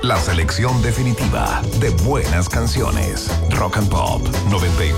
la selección definitiva de buenas canciones. Rock and Pop 94.1.